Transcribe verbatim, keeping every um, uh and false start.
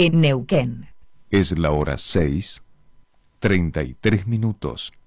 en Neuquén. Es la hora seis, treinta y tres minutos.